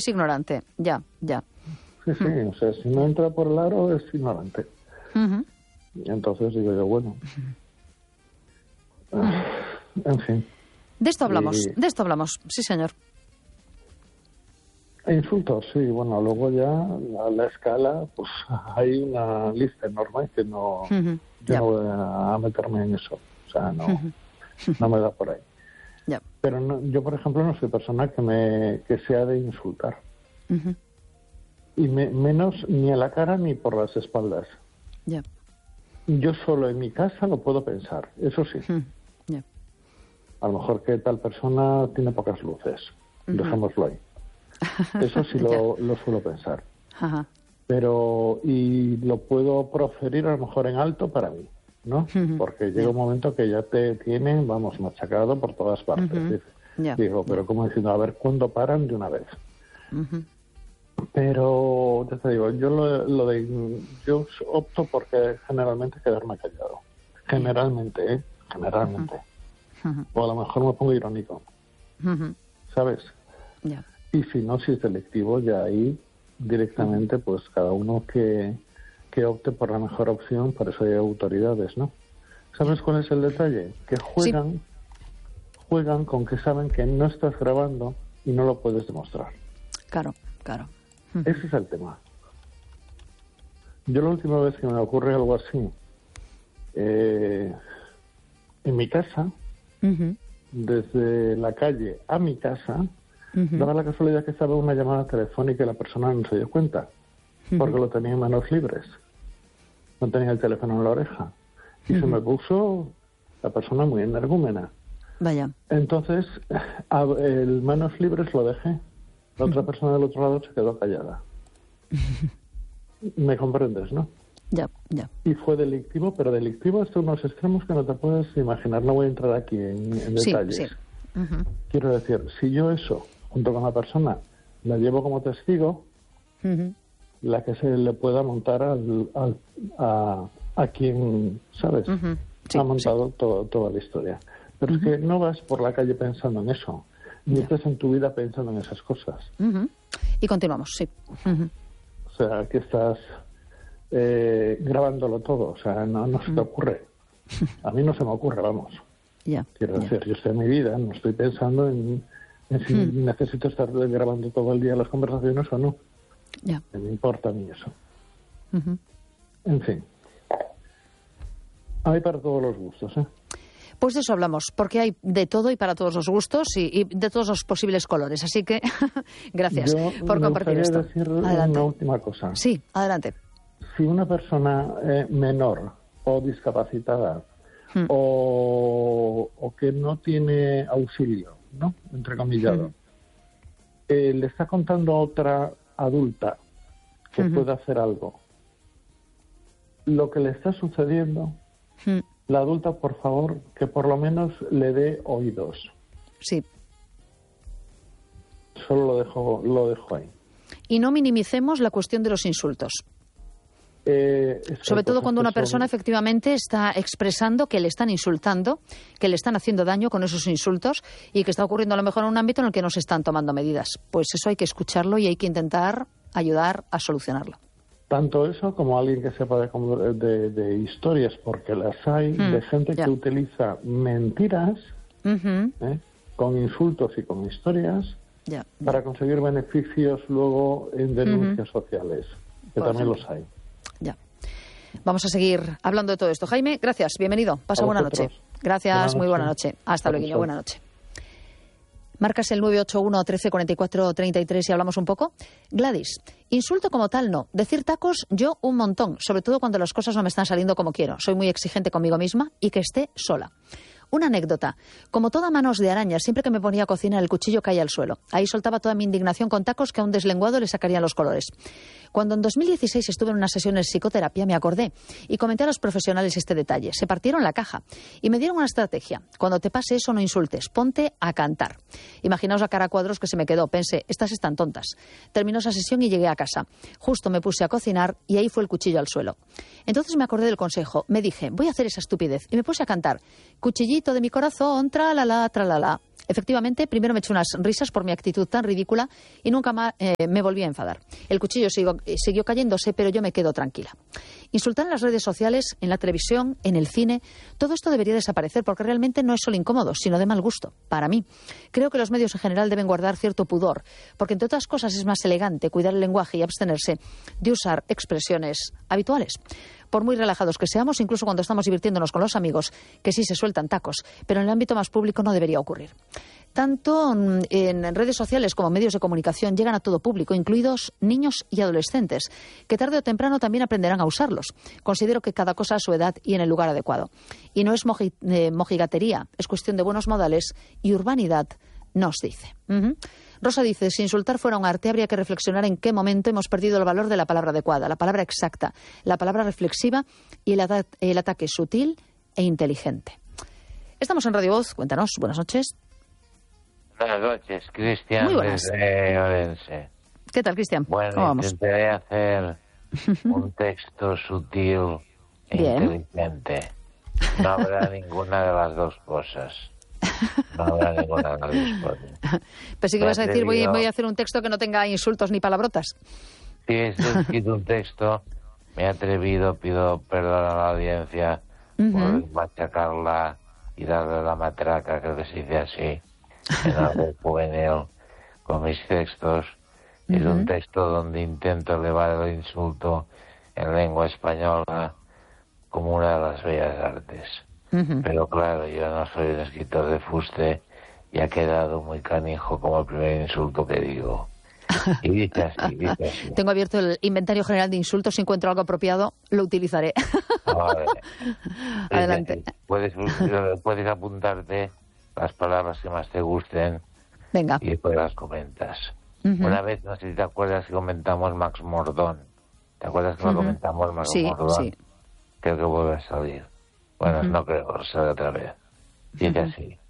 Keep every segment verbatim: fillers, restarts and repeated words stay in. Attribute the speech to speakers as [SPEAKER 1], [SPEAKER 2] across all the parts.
[SPEAKER 1] ignorante, ya, ya.
[SPEAKER 2] Sí, sí, uh-huh. o sea, si no entra por el aro es ignorante.
[SPEAKER 1] Uh-huh.
[SPEAKER 2] Entonces digo yo, bueno, uh-huh. uh, en fin.
[SPEAKER 1] De esto hablamos, y... de esto hablamos, sí señor.
[SPEAKER 2] Insultos, sí, bueno, luego ya a la escala, pues hay una lista enorme que no, uh-huh. yo no voy a meterme en eso, o sea, no, uh-huh. no me da por ahí.
[SPEAKER 1] Yeah.
[SPEAKER 2] Pero no, yo, por ejemplo, no soy persona que me que sea de insultar.
[SPEAKER 1] Uh-huh.
[SPEAKER 2] Y me, menos ni a la cara ni por las espaldas.
[SPEAKER 1] Yeah.
[SPEAKER 2] Yo solo en mi casa lo puedo pensar, eso sí.
[SPEAKER 1] Uh-huh. Yeah.
[SPEAKER 2] A lo mejor que tal persona tiene pocas luces, uh-huh. dejémoslo ahí. Eso sí lo, lo suelo pensar.
[SPEAKER 1] Uh-huh.
[SPEAKER 2] Pero, y lo puedo proferir a lo mejor en alto para mí, ¿no? Uh-huh. Porque llega yeah. un momento que ya te tienen, vamos, machacado por todas partes. Uh-huh. yeah. Digo, pero como diciendo, a ver, ¿cuándo paran de una vez?
[SPEAKER 1] Uh-huh.
[SPEAKER 2] Pero, ya te digo, yo lo, lo de, yo opto porque generalmente quedarme callado. Generalmente, ¿eh? Generalmente.
[SPEAKER 1] Uh-huh.
[SPEAKER 2] O a lo mejor me pongo irónico.
[SPEAKER 1] Uh-huh.
[SPEAKER 2] ¿Sabes?
[SPEAKER 1] Ya. Yeah.
[SPEAKER 2] Y si no, si es selectivo, ya ahí directamente, uh-huh. pues cada uno que, que opte por la mejor opción, por eso hay autoridades, ¿no? ¿Sabes cuál es el detalle? Que juegan, sí. juegan con que saben que no estás grabando y no lo puedes demostrar.
[SPEAKER 1] Claro, claro.
[SPEAKER 2] Uh-huh. Ese es el tema. Yo la última vez que me ocurre algo así, eh, en mi casa,
[SPEAKER 1] uh-huh.
[SPEAKER 2] desde la calle a mi casa, uh-huh. daba la casualidad que estaba una llamada telefónica y la persona no se dio cuenta, uh-huh. porque lo tenía en manos libres. No tenía el teléfono en la oreja. Y uh-huh. se me puso la persona muy energúmena.
[SPEAKER 1] Vaya.
[SPEAKER 2] Entonces, a, el manos libres lo dejé. La otra uh-huh. persona del otro lado se quedó callada. Uh-huh. ¿Me comprendes, no?
[SPEAKER 1] Ya, ya.
[SPEAKER 2] Y fue delictivo, pero delictivo hasta unos extremos que no te puedes imaginar. No voy a entrar aquí en, en
[SPEAKER 1] sí,
[SPEAKER 2] detalles.
[SPEAKER 1] Sí. Uh-huh.
[SPEAKER 2] Quiero decir, si yo eso, junto con la persona, la llevo como testigo,
[SPEAKER 1] uh-huh.
[SPEAKER 2] la que se le pueda montar al, al, a, a quien, ¿sabes?
[SPEAKER 1] Uh-huh. Sí,
[SPEAKER 2] ha montado
[SPEAKER 1] sí.
[SPEAKER 2] todo, toda la historia. Pero uh-huh. es que no vas por la calle pensando en eso, ni yeah. estás en tu vida pensando en esas cosas.
[SPEAKER 1] Uh-huh. Y continuamos, sí. Uh-huh.
[SPEAKER 2] O sea, que estás eh, grabándolo todo, o sea, no, no se te ocurre. A mí no se me ocurre, vamos.
[SPEAKER 1] Yeah.
[SPEAKER 2] Quiero
[SPEAKER 1] yeah.
[SPEAKER 2] decir, yo estoy en mi vida, no estoy pensando en, en si hmm. necesito estar grabando todo el día las conversaciones o no.
[SPEAKER 1] Yeah.
[SPEAKER 2] No me importa a mí eso.
[SPEAKER 1] Uh-huh.
[SPEAKER 2] En fin. Hay para todos los gustos, ¿eh?
[SPEAKER 1] Pues de eso hablamos, porque hay de todo y para todos los gustos y, y de todos los posibles colores. Así que, gracias
[SPEAKER 2] yo
[SPEAKER 1] por compartir esto.
[SPEAKER 2] Decir
[SPEAKER 1] adelante.
[SPEAKER 2] Una última cosa.
[SPEAKER 1] Sí, adelante.
[SPEAKER 2] Si una persona eh, menor o discapacitada Hmm. O, o que no tiene auxilio, ¿no? Entrecomillado. Hmm. Eh, le está contando a otra adulta que hmm. puede hacer algo. Lo que le está sucediendo, hmm. la adulta, por favor, que por lo menos le dé oídos.
[SPEAKER 1] Sí.
[SPEAKER 2] Solo lo dejo, lo dejo ahí.
[SPEAKER 1] Y no minimicemos la cuestión de los insultos.
[SPEAKER 2] Eh,
[SPEAKER 1] Sobre todo cuando una persona son... efectivamente está expresando que le están insultando, que le están haciendo daño con esos insultos y que está ocurriendo a lo mejor en un ámbito en el que no se están tomando medidas. Pues eso hay que escucharlo y hay que intentar ayudar a solucionarlo.
[SPEAKER 2] Tanto eso como alguien que sepa de, de, de historias, porque las hay, mm, de gente yeah. que utiliza mentiras
[SPEAKER 1] uh-huh.
[SPEAKER 2] ¿eh? con insultos y con historias
[SPEAKER 1] yeah.
[SPEAKER 2] para conseguir beneficios luego en denuncias uh-huh. sociales, que
[SPEAKER 1] Por
[SPEAKER 2] también
[SPEAKER 1] ejemplo.
[SPEAKER 2] los hay.
[SPEAKER 1] Ya. Vamos a seguir hablando de todo esto. Jaime, gracias, bienvenido. Pasa buena noche. Gracias, buena noche. Muy buena noche. Hasta luego, buena noche. Marcas el nueve ocho uno, trece, cuarenta y cuatro, treinta y tres y hablamos un poco. Gladys, insulto como tal no. Decir tacos, yo un montón. Sobre todo cuando las cosas no me están saliendo como quiero. Soy muy exigente conmigo misma y que esté sola. Una anécdota. Como toda manos de araña, siempre que me ponía a cocinar el cuchillo caía al suelo. Ahí soltaba toda mi indignación con tacos que a un deslenguado le sacarían los colores. Cuando en dos mil dieciséis estuve en una sesión de psicoterapia me acordé y comenté a los profesionales este detalle. Se partieron la caja y me dieron una estrategia. Cuando te pase eso no insultes, ponte a cantar. Imaginaos la cara a cuadros que se me quedó. Pensé, estas están tontas. Terminó esa sesión y llegué a casa. Justo me puse a cocinar y ahí fue el cuchillo al suelo. Entonces me acordé del consejo. Me dije, voy a hacer esa estupidez y me puse a cantar. Cuchillito de mi corazón, tralala, tralala. Efectivamente, primero me eché unas risas por mi actitud tan ridícula y nunca más eh, me volví a enfadar. El cuchillo siguió, siguió cayéndose, pero yo me quedo tranquila. Insultar en las redes sociales, en la televisión, en el cine, todo esto debería desaparecer porque realmente no es solo incómodo, sino de mal gusto, para mí. Creo que los medios en general deben guardar cierto pudor, porque entre otras cosas es más elegante cuidar el lenguaje y abstenerse de usar expresiones habituales. Por muy relajados que seamos, incluso cuando estamos divirtiéndonos con los amigos, que sí se sueltan tacos, pero en el ámbito más público no debería ocurrir. Tanto en redes sociales como medios de comunicación llegan a todo público, incluidos niños y adolescentes, que tarde o temprano también aprenderán a usarlos. Considero que cada cosa a su edad y en el lugar adecuado. Y no es moji, eh, mojigatería, es cuestión de buenos modales y urbanidad, nos dice. Uh-huh. Rosa dice, si insultar fuera un arte, habría que reflexionar en qué momento hemos perdido el valor de la palabra adecuada, la palabra exacta, la palabra reflexiva y el, ata- el ataque sutil e inteligente. Estamos en Radio Voz, cuéntanos, buenas noches.
[SPEAKER 3] Buenas noches, Cristian,
[SPEAKER 1] Muy buenas.
[SPEAKER 3] desde Orense.
[SPEAKER 1] ¿Qué tal, Cristian?
[SPEAKER 3] Bueno,
[SPEAKER 1] ¿Cómo vamos?
[SPEAKER 3] intentaré hacer un texto sutil e
[SPEAKER 1] Bien.
[SPEAKER 3] inteligente. No habrá ninguna de las dos cosas. No habrá ninguna de las dos cosas.
[SPEAKER 1] Pues sí que
[SPEAKER 3] Me
[SPEAKER 1] vas a decir, voy,
[SPEAKER 3] atrevido-
[SPEAKER 1] voy a hacer un texto que no tenga insultos ni palabrotas.
[SPEAKER 3] Si he escrito un texto, me he atrevido, pido perdón a la audiencia
[SPEAKER 1] Ujú.
[SPEAKER 3] por machacarla y darle la matraca, creo que se dice así, en algo juvenil, con mis textos. Es un texto donde intento elevar el insulto en lengua española como una de las bellas artes.
[SPEAKER 1] Ujú.
[SPEAKER 3] Pero claro, yo no soy un escritor de fuste y ha quedado muy canijo como el primer insulto que digo. Y dice así, dice así.
[SPEAKER 1] Tengo abierto el inventario general de insultos. Si encuentro algo apropiado, lo utilizaré.
[SPEAKER 3] Vale.
[SPEAKER 1] Adelante.
[SPEAKER 3] Dice así. Puedes, puedes apuntarte las palabras que más te gusten
[SPEAKER 1] Venga.
[SPEAKER 3] y después las comentas.
[SPEAKER 1] Ujú.
[SPEAKER 3] Una vez, no sé si te acuerdas que comentamos Max Mordón. ¿Te acuerdas que lo
[SPEAKER 1] Ujú.
[SPEAKER 3] comentamos Max
[SPEAKER 1] Sí,
[SPEAKER 3] Mordón?
[SPEAKER 1] sí.
[SPEAKER 3] Creo que vuelve a salir. Bueno,
[SPEAKER 1] Ujú.
[SPEAKER 3] no creo, sale otra vez. Dice así.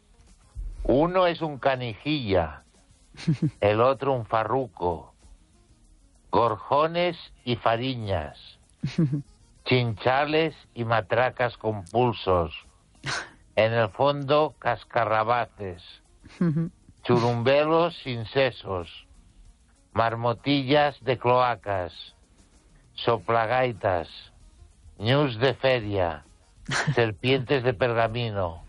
[SPEAKER 3] Uno es un canijilla, el otro un farruco, gorjones y fariñas, chinchales y matracas con pulsos, en el fondo cascarrabaces,
[SPEAKER 1] Ujú.
[SPEAKER 3] churumbelos sin sesos, marmotillas de cloacas, soplagaitas, ñus de feria, serpientes de pergamino,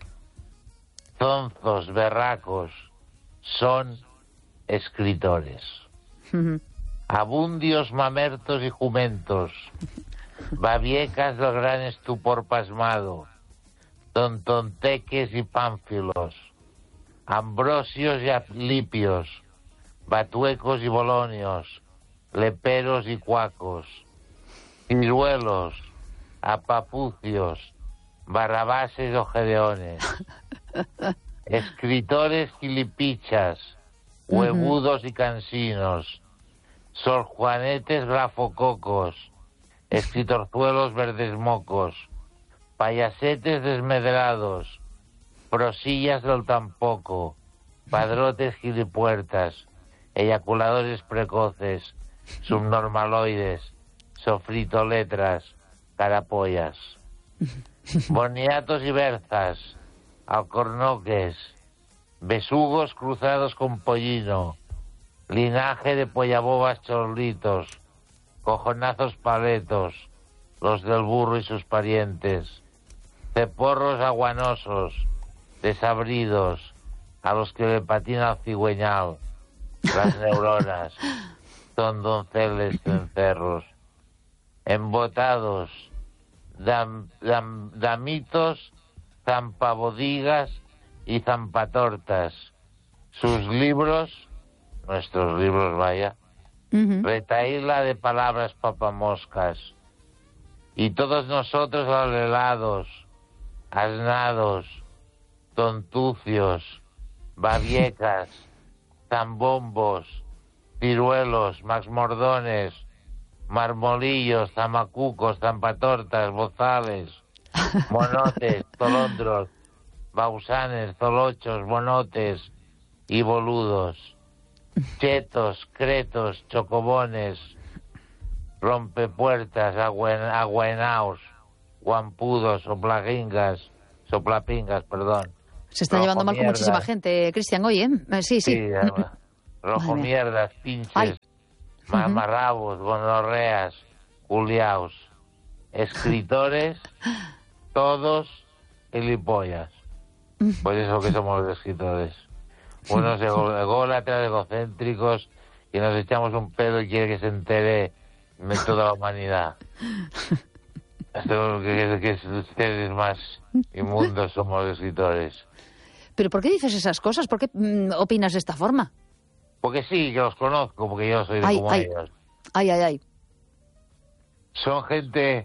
[SPEAKER 3] zonzos, berracos, son escritores.
[SPEAKER 1] Ujú.
[SPEAKER 3] Abundios, mamertos y jumentos, babiecas del gran estupor pasmado, tontonteques y pánfilos, ambrosios y aplipios, batuecos y bolonios, leperos y cuacos, ciruelos, apapucios, barrabases o gedeones, escritores gilipichas, huevudos y cansinos, sorjuanetes grafococos, escritorzuelos verdes mocos, payasetes desmedrados, prosillas del tampoco, padrotes gilipuertas, eyaculadores precoces, subnormaloides, sofritoletras, carapollas, boniatos y berzas, alcornoques, besugos cruzados con pollino, linaje de pollabobas chorlitos, cojonazos paletos, los del burro y sus parientes, ceporros aguanosos, desabridos, a los que le patina el cigüeñal, las neuronas, son donceles cencerros, embotados, dam, dam, damitos, zampabodigas y zampatortas. Sus libros, nuestros libros, vaya,
[SPEAKER 1] Ujú.
[SPEAKER 3] retaíla de palabras papamoscas. Y todos nosotros alelados, asnados, tontucios, babiecas, zambombos, ciruelos, maxmordones, marmolillos, zamacucos, zampatortas, bozales, monotes, tolondros, bausanes, zolochos, monotes y boludos, chetos, cretos, chocobones, rompepuertas, aguen, aguenaos, guampudos, soplagingas, soplapingas, perdón,
[SPEAKER 1] Se está llevando mal con muchísima gente, Cristian, hoy, ¿eh? Sí, sí.
[SPEAKER 3] Sí, rojo mierdas, pinches,
[SPEAKER 1] Ay.
[SPEAKER 3] mamarrabos, gonorreas, culiaos, escritores, todos gilipollas. Pues eso que somos los escritores. Unos ególatras, egocéntricos, y nos echamos un pedo y quiere que se entere de toda la humanidad. Esto que, que, que ustedes más inmundos somos los escritores.
[SPEAKER 1] ¿Pero por qué dices esas cosas? ¿Por qué mm, opinas de esta forma?
[SPEAKER 3] Porque sí, que los conozco, porque yo soy de
[SPEAKER 1] ay,
[SPEAKER 3] como
[SPEAKER 1] ay.
[SPEAKER 3] ellos.
[SPEAKER 1] Ay, ay, ay.
[SPEAKER 3] Son gente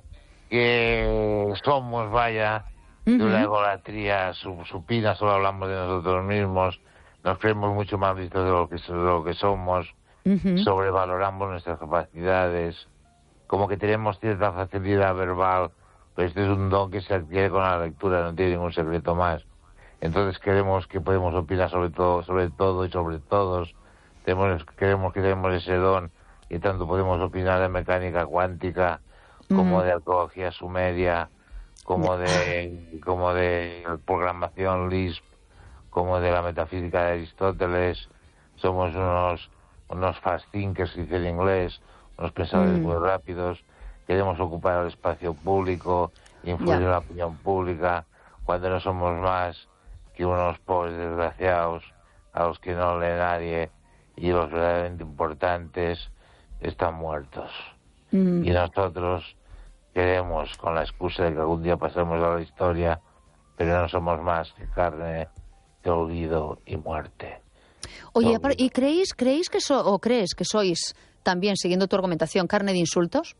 [SPEAKER 3] que somos, vaya, uh-huh. de una egolatría supina, solo hablamos de nosotros mismos, nos creemos mucho más listos de lo que, de lo que somos, uh-huh. sobrevaloramos nuestras capacidades, como que tenemos cierta facilidad verbal, pero este es un don que se adquiere con la lectura, no tiene ningún secreto más. Entonces creemos que podemos opinar sobre todo, sobre todo y sobre todos. Tenemos, creemos que tenemos ese don y tanto podemos opinar de mecánica cuántica como mm. de arqueología sumeria, como de como de programación Lisp, como de la metafísica de Aristóteles. Somos unos unos fast thinkers, que dice en inglés, unos pensadores mm. muy rápidos. Queremos ocupar el espacio público, influir yeah. en la opinión pública, cuando no somos más que unos pobres desgraciados a los que no lee nadie, y los verdaderamente importantes están muertos. Mm. Y nosotros queremos, con la excusa de que algún día pasemos a la historia, pero no somos más que carne de olvido y muerte.
[SPEAKER 1] Oye, olvido. ¿y creéis, creéis que so, o crees que sois también, siguiendo tu argumentación, carne de insultos?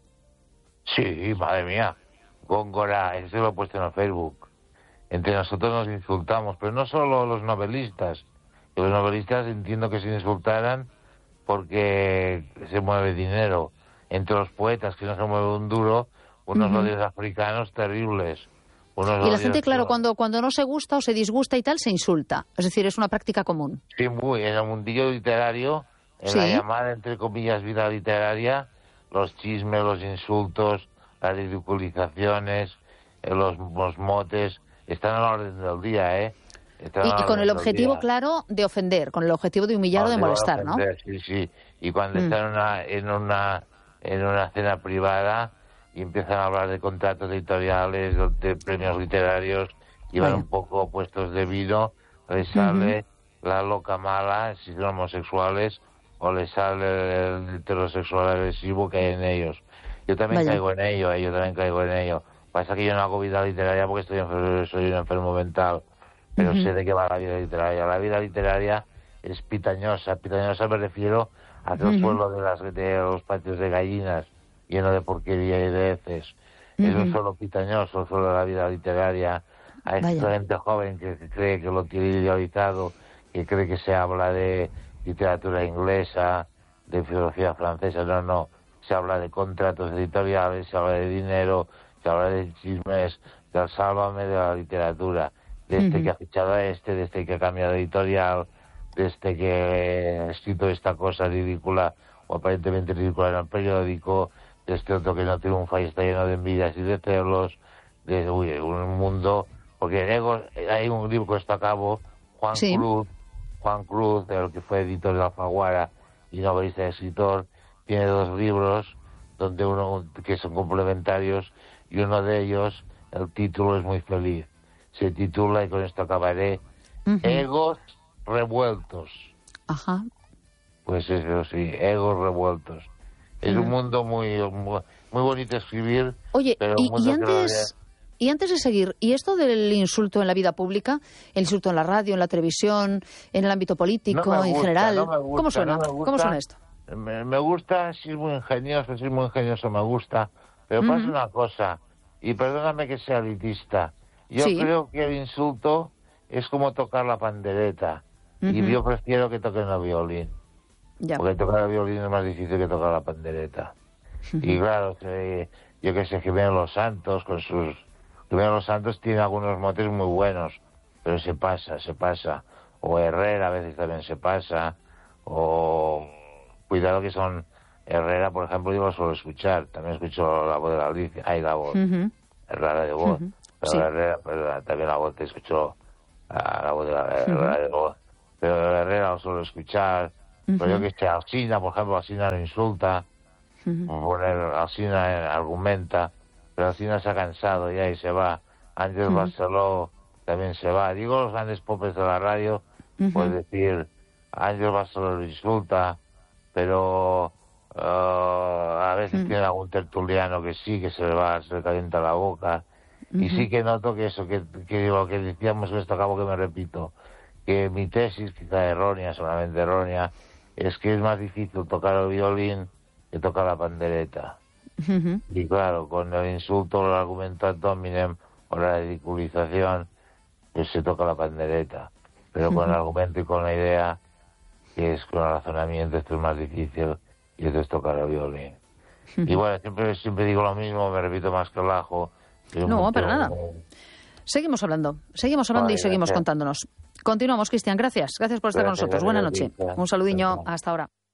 [SPEAKER 3] Sí, madre mía. Góngora, eso lo he puesto en el Facebook. Entre nosotros nos insultamos, pero no solo los novelistas. Los novelistas entiendo que se insultaran porque se mueve dinero. Entre los poetas, que no se mueve un duro, unos uh-huh. odios africanos terribles. Unos
[SPEAKER 1] y la gente, claro, cuando, cuando no se gusta o se disgusta y tal, se insulta. Es decir, es una práctica común.
[SPEAKER 3] Sí, muy. En el mundillo literario, en ¿Sí? la llamada, entre comillas, vida literaria, los chismes, los insultos, las ridiculizaciones, los, los motes, están a la orden del día, ¿eh?
[SPEAKER 1] Y, y con el objetivo, claro, de ofender, con el objetivo de humillar o de molestar, ¿no?
[SPEAKER 3] Sí, sí. Y cuando mm. están en una, en una en una cena privada y empiezan a hablar de contratos editoriales, de, de premios literarios, y van un poco puestos de vino, les sale uh-huh. la loca mala, si son homosexuales, o les sale el heterosexual agresivo que hay en ellos. Yo también Vaya. caigo en ello, eh, yo también caigo en ello. Pasa que yo no hago vida literaria porque estoy enfermo, soy un enfermo mental. Pero uh-huh. sé de qué va la vida literaria. La vida literaria es pitañosa. Pitañosa me refiero a aquel uh-huh. pueblo de, las, de los patios de gallinas, lleno de porquería y de heces. Uh-huh. Es un suelo pitañoso, solo la vida literaria. A esta gente joven que, que cree que lo tiene idealizado, que cree que se habla de literatura inglesa, de filosofía francesa. No, no. Se habla de contratos editoriales, se habla de dinero, se habla de chismes, del sálvame de la literatura. De este uh-huh. que ha fichado a este, de este que ha cambiado de editorial, de este que ha escrito esta cosa ridícula o aparentemente ridícula en el periódico, de este otro que no triunfa y está lleno de envidias y de celos, de uy, un mundo, porque en Ego hay un libro que está a cabo, Juan sí. Cruz, Juan Cruz, el que fue editor de Alfaguara y novelista y escritor, tiene dos libros donde uno que son complementarios y uno de ellos, el título es muy feliz. Se titula, y con esto acabaré, uh-huh. Egos revueltos.
[SPEAKER 1] Ajá.
[SPEAKER 3] Pues eso sí, egos revueltos. Es uh-huh. un mundo muy, muy muy bonito escribir.
[SPEAKER 1] Oye,
[SPEAKER 3] pero
[SPEAKER 1] y,
[SPEAKER 3] un mundo
[SPEAKER 1] y antes y antes de seguir, ¿y esto del insulto en la vida pública? El insulto en la radio, en la televisión, en el ámbito político,
[SPEAKER 3] no gusta,
[SPEAKER 1] en general.
[SPEAKER 3] No gusta,
[SPEAKER 1] ¿Cómo suena?
[SPEAKER 3] No gusta,
[SPEAKER 1] ¿Cómo suena esto?
[SPEAKER 3] Me, me gusta, soy muy ingenioso, soy muy ingenioso, me gusta. Pero uh-huh. pasa una cosa, y perdóname que sea elitista. Yo sí. creo que el insulto es como tocar la pandereta. Uh-huh. Y yo prefiero que toquen el violín. Ya. Porque tocar el violín es más difícil que tocar la pandereta. Uh-huh. Y claro, que, yo que sé, Jiménez Los Santos, con sus... Jiménez Los Santos tiene algunos motes muy buenos, pero se pasa, se pasa. O Herrera a veces también se pasa. O... Cuidado que son... Herrera, por ejemplo, yo lo suelo escuchar. También escucho la voz de la Alicia. Ay, la voz. Uh-huh. Es rara de voz. Uh-huh. Pero sí. Herrera, pero también la voz te escucho a la voz de la Herrera. Uh-huh. Pero de la Herrera lo suelo escuchar. Uh-huh. Pero yo que sé, Alsina, por ejemplo, Alsina lo insulta. Uh-huh. Poner, Alsina argumenta. Pero Alsina se ha cansado ya y se va. Ángel uh-huh. Barceló también se va. Digo los grandes popes de la radio, uh-huh. pues decir, Ángel Barceló lo insulta, pero uh, a veces uh-huh. tiene algún tertuliano que sí, que se le va, se le calienta la boca. Uh-huh. Y sí que noto que eso, que, que lo que decíamos esto, acabo que me repito, que mi tesis, quizá errónea, solamente errónea, es que es más difícil tocar el violín que tocar la pandereta. Uh-huh. Y claro, con el insulto, el argumento ad hominem o la ridiculización, pues se toca la pandereta. Pero uh-huh. con el argumento y con la idea, que es con el razonamiento, esto es más difícil, y esto es tocar el violín. Uh-huh. Y bueno, siempre, siempre digo lo mismo, me repito más que el ajo.
[SPEAKER 1] No, para nada. Seguimos hablando, seguimos hablando vale, y seguimos gracias. contándonos. Continuamos, Cristian, gracias. Gracias por estar gracias, con nosotros. Buenas noches. Un saludiño, hasta ahora.